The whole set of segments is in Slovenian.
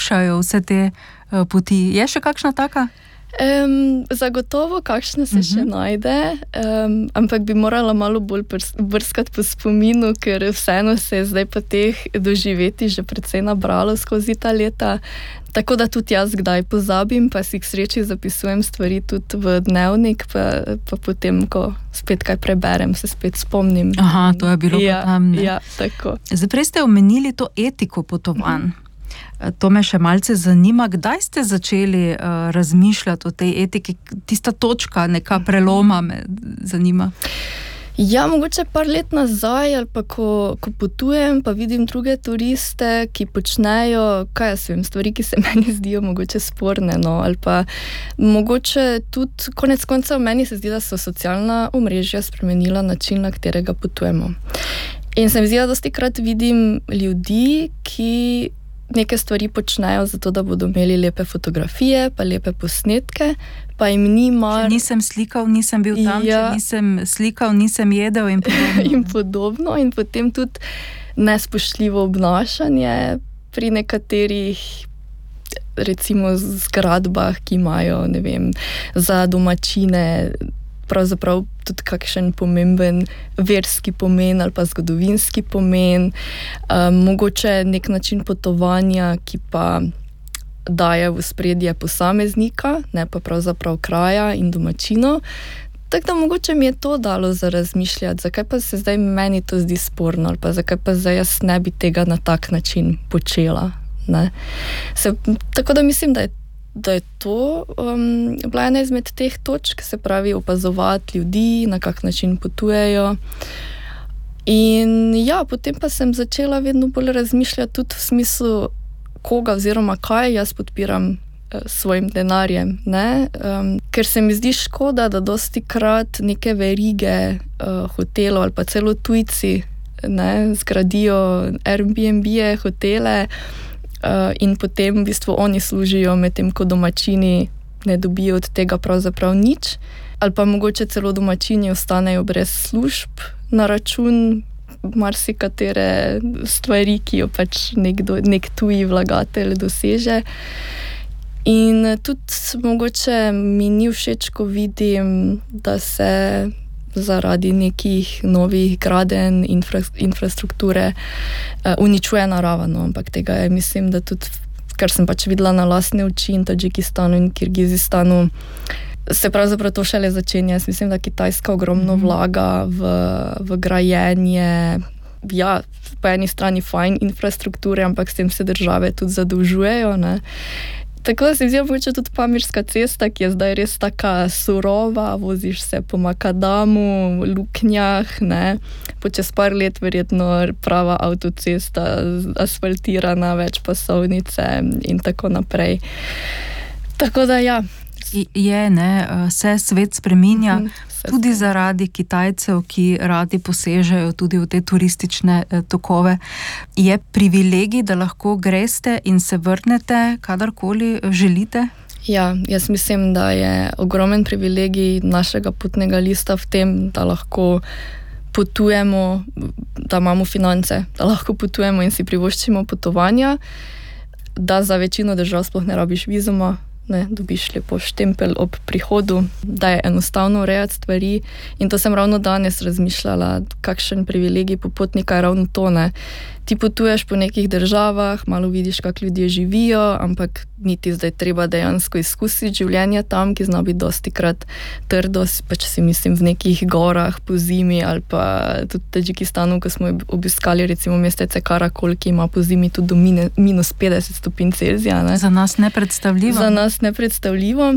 izkušajo vse te poti. Je še kakšna taka? Zagotovo kakšna se še najde, ampak bi morala malo bolj brskati po spominu, ker vseeno se je zdaj pa teh doživeti že precej nabralo skozi ta leta. Tako da tudi jaz kdaj pozabim, pa si k sreči zapisujem stvari tudi v dnevnik, pa potem, ko spet kaj preberem, se spet spomnim. Aha, to je bilo tam, ne? Ja, tako. Zdaj, prej ste omenili to etiko potovanj. To me še malce zanima. Kdaj ste začeli razmišljati o tej etiki? Tista točka, neka preloma me zanima. Ja, mogoče par let nazaj, ali pa ko potujem, pa vidim druge turiste, ki počnejo, kaj jaz vem, stvari, ki se meni zdijo mogoče sporne, no, ali pa mogoče tudi, konec koncev, meni se zdi, da so socialna omrežja spremenila način, na katerega potujemo. In se mi zdi, da dostikrat vidim ljudi, ki neke stvari počnejo zato, da bodo imeli lepe fotografije, pa lepe posnetke, pa jim ni mar... Če nisem slikal, nisem bil tam, če nisem slikal, nisem jedel in podobno. In podobno, in potem tudi nespoštljivo obnašanje pri nekaterih, recimo zgradbah, ki imajo, ne vem, za domačine pravzaprav tudi kakšen pomemben verski pomen ali pa zgodovinski pomen, mogoče nek način potovanja, ki pa daje v ospredje posameznika, ne pa pravzaprav kraja in domačino. Tako da mogoče mi je to dalo za razmišljati, zakaj pa se zdaj meni to zdi sporno ali pa zakaj pa zdaj jaz ne bi tega na tak način počela. Ne? Tako da mislim, da je to bila ena izmed teh točk, se pravi opazovati ljudi, na kak način potujejo. In ja, potem pa sem začela vedno bolj razmišljati tudi v smislu, koga oziroma kaj jaz podpiram svojim denarjem, ne? Ker se mi zdi škoda, da dostikrat neke verige hotelov ali pa celo tujci, ne, zgradijo Airbnb-je, hotele, in potem v bistvu oni služijo, medtem ko domačini ne dobijo od tega pravzaprav nič, ali pa mogoče celo domačini ostanejo brez služb na račun marsikatere stvari, ki jo pač nek tuji vlagatelj doseže. In tudi mogoče mi ni všeč, ko vidim, da se zaradi nekih novih gradenj infrastrukture uničuje narava, no, ampak tega je, mislim, da tudi, kar sem pač videla na lastne oči in Tadžikistanu in Kirgizistanu, se pravzaprav to šele začenja. Jaz mislim, da Kitajska ogromno vlaga v grajenje, ja, po eni strani fajn infrastrukture, ampak s tem se države tudi zadolžujejo, ne. Tako da se mi zdi mogoče tudi Pamirska cesta, ki je zdaj res taka surova, voziš se po makadamu, luknjah, ne. Po čez par let verjetno prava avtocesta, asfaltirana, več pasovnice in tako naprej. Tako da ja. Je, ne, se svet spreminja, tudi zaradi Kitajcev, ki radi posežejo tudi v te turistične tokove. Je privilegij, da lahko greste in se vrnete, kadarkoli želite? Ja, jaz mislim, da je ogromen privilegij našega potnega lista v tem, da lahko potujemo, da imamo finance, da lahko potujemo in si privoščimo potovanja, da za večino držav sploh ne rabiš vizuma, ne, dobiš lepo štempelj ob prihodu, da je enostavno urejati stvari. In to sem ravno danes razmišljala, kakšen privilegij popotnika je ravno to, ne. Ti potuješ po nekih državah, malo vidiš, kak ljudje živijo, ampak niti zdaj treba dejansko izkusiti življenje tam, ki zna biti dostikrat trdo, pač si mislim v nekih gorah po zimi, ali pa tudi v Tadžikistanu, ko smo obiskali recimo mestece Karakol, ki ima po zimi tudi do minus 50 stopinj Celzija, ne. Za nas nepredstavljivo. Za nas nepredstavljivo.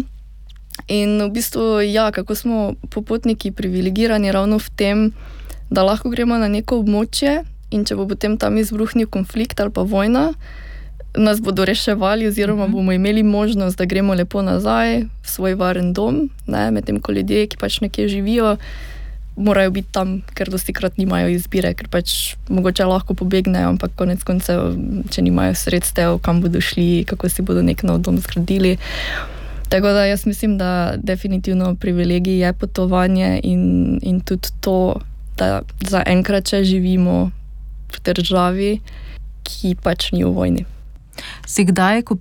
In v bistvu, ja, kako smo popotniki privilegirani ravno v tem, da lahko gremo na neko območje in če bo potem tam izbruhnil konflikt ali pa vojna, nas bodo reševali oziroma bomo imeli možnost, da gremo lepo nazaj v svoj varen dom, ne, medtem ko ljudje, ki pač nekje živijo, morajo biti tam, ker dostikrat nimajo izbire, ker pač mogoče lahko pobegnejo, ampak konec koncev, če nimajo sredstev, kam bodo šli, kako si bodo nek nov dom zgradili. Tako da jaz mislim, da definitivno privilegij je potovanje in tudi to, da zaenkrat še živimo v državi, ki pač ni v vojni. Si kdaj, ko